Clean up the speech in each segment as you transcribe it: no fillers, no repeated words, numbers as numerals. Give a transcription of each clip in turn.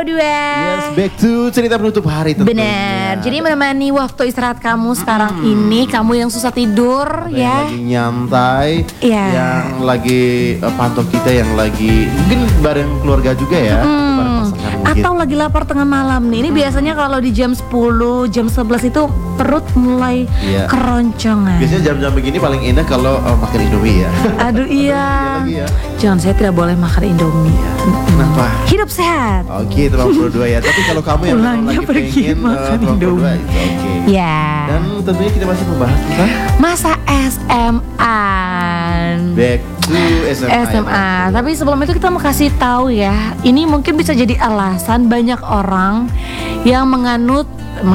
Pro 2. Yes, back to cerita penutup hari tentunya. Benar. Jadi menemani waktu istirahat kamu sekarang ini, kamu yang susah tidur Ada ya. yang lagi nyantai, Iya. yang lagi pantau kita, yang lagi mungkin bareng keluarga juga ya, bareng pasangan mungkin. Atau lagi lapar tengah malam nih. Ini biasanya kalau di jam 10, jam 11 itu perut mulai Iya. keroncongan. Biasanya jam-jam begini paling enak kalau makan Indomie ya. Aduh iya. Lagi ya. Jangan, saya tidak boleh makan Indomie. Kenapa? Hidup sehat. Oke, itu Pro 2 ya. Tapi kalau kamu yang memang Pulangnya lagi pergi pengen makan Pro 2 Indomie. itu oke. Ya. Dan tentunya kita masih membahas tentang Masa SMA. back to SMA. ya. Tapi sebelum itu kita mau kasih tahu ya. Ini mungkin bisa jadi alasan banyak orang yang menganut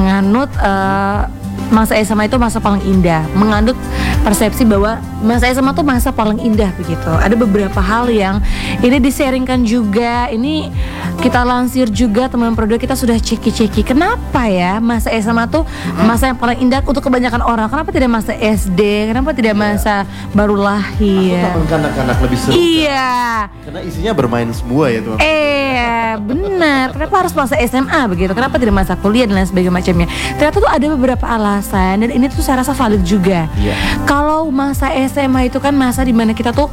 masa SMA itu masa paling indah, menganut persepsi bahwa masa SMA itu masa paling indah begitu. Ada beberapa hal yang ini di-sharingkan juga, ini kita lansir juga teman Pro 2, kita sudah ceki-ceki kenapa ya masa SMA tuh masa yang paling indah untuk kebanyakan orang. Kenapa tidak masa SD? Kenapa tidak masa baru lahir? Aku kanak-kanak lebih seru. Iya. Karena isinya bermain semua ya tuh. Benar. Kenapa harus masa SMA begitu? Kenapa tidak masa kuliah dan lain sebagainya macamnya? Ternyata tuh ada beberapa alasan dan ini tuh saya rasa valid juga. Iya. Kalau masa SMA itu kan masa dimana kita tuh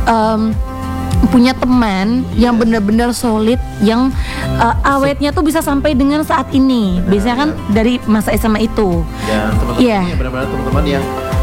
punya teman yang benar-benar solid, yang awetnya tuh bisa sampai dengan saat ini. Biasanya kan dari masa SMA itu. Dan teman-teman Iya. ini benar-benar teman-teman yang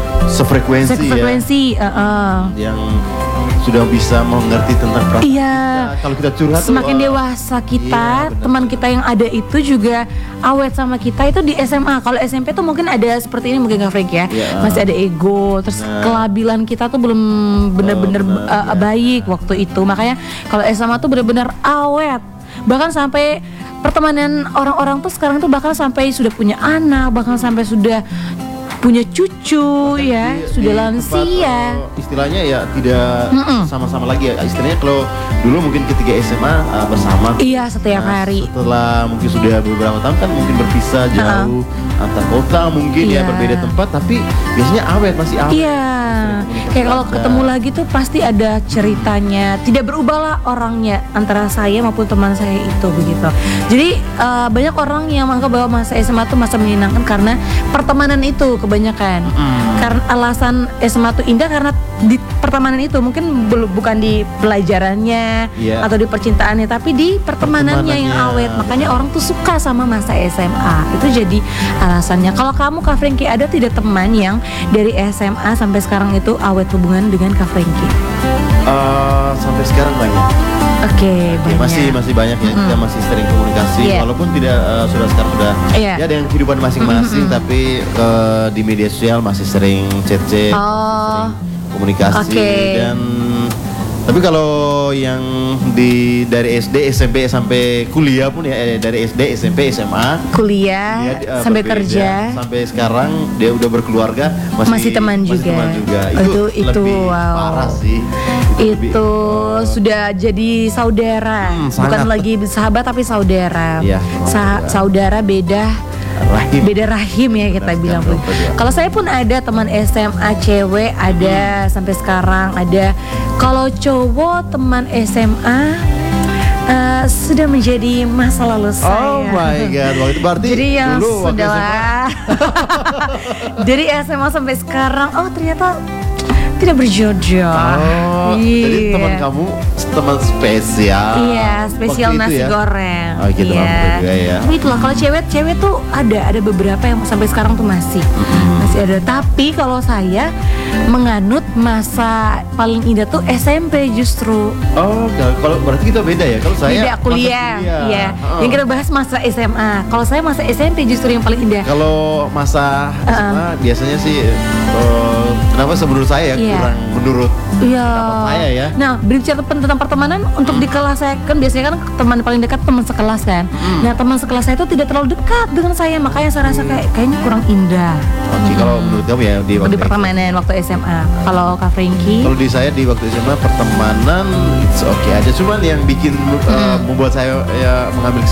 sefrekuensi ya. Yang sudah bisa mengerti tentang perasaan Iya. kita. Kalau kita curhat Semakin tuh, dewasa kita, iya, benar. teman kita yang ada itu juga awet sama kita itu di SMA. Kalau SMP tuh mungkin ada seperti ini mungkin Kak Frank ya. Iya. Masih ada ego, terus Benar. kelabilan kita tuh belum benar-benar benar, iya. baik waktu itu. Makanya kalau SMA tuh benar-benar awet. Bahkan sampai pertemanan orang-orang tuh sekarang tuh bahkan sampai sudah punya anak, bahkan sampai sudah punya cucu ya, sudah lansia. Istilahnya ya tidak sama-sama lagi ya. Istilahnya kalau dulu mungkin ketika SMA bersama. Iya, setiap hari. Setelah mungkin sudah beberapa tahun kan mungkin berpisah jauh antar kota mungkin Iya. ya, berbeda tempat, tapi biasanya masih awet. Iya, kayak kalau ketemu lagi tuh pasti ada ceritanya. Tidak berubahlah orangnya antara saya maupun teman saya itu begitu. Jadi banyak orang yang menganggap bahwa masa SMA tuh masa menyenangkan karena pertemanan itu kebanyakan. Karena alasan SMA tuh indah karena di pertemanan itu mungkin bukan di pelajarannya Iya. atau di percintaannya, tapi di pertemanannya yang awet. Makanya orang tuh suka sama masa SMA. Itu jadi alasannya. Kalau kamu Kak Frankie, ada tidak teman yang dari SMA sampai sekarang itu awet hubungan dengan Kak Frankie? Sampai sekarang banyak. Oke, banyak. Masih banyak ya, kita masih sering komunikasi. Iya. Walaupun tidak sekarang sudah Iya. ya dengan kehidupan masing-masing, tapi di media sosial masih sering chat-chat, Oh, sering komunikasi. oke. Dan tapi kalau yang dari SD, SMP sampai kuliah pun ya, dari SD, SMP, SMA kuliah dia, sampai berbeda. kerja. Sampai sekarang dia udah berkeluarga, Masih teman juga. Itu wow. lebih parah sih. Lebih, Itu sudah jadi saudara, bukan sangat. lagi sahabat tapi saudara. Iya, Saudara beda rahim ya kita Benar bilang. sekali, Bapak. Kalau saya pun ada teman SMA cewek, ada sampai sekarang ada. Kalau cowok teman SMA sudah menjadi masa lalu saya. Oh my god, waktu itu berarti Jadi yang dulu waktu sudah SMA. lah. Dari SMA sampai sekarang, oh ternyata tidak berjodoh. Oh, jadi Iya. teman kamu teman spesial. Iya, spesial Waktu itu nasi ya? goreng. Oh, gitu Iya. juga ya. Tapi itulah kalau cewek tuh ada beberapa yang sampai sekarang tuh masih ada. Tapi kalau saya menganut masa paling indah tuh SMP justru. Oh, kalau berarti kita beda ya. Kalau saya Beda masa kuliah. Iya. Yang kita bahas masa SMA. Kalau saya masa SMP justru yang paling indah. Kalau masa SMA biasanya sih kenapa menurut saya Iya. kurang menurut Iya. pendapat saya ya. Nah, berbicara tentang pertemanan untuk di kelas saya kan biasanya kan teman paling dekat teman sekelas kan. Nah, teman sekelas saya itu tidak terlalu dekat dengan saya, makanya saya rasa kayaknya kurang indah. Oke, kalau menurut kamu ya di waktu Di pertemanan waktu SMA. Kalau Kak Frankie? Kalau di saya di waktu SMA pertemanan it's okay aja. Cuman yang bikin membuat saya ya mengambil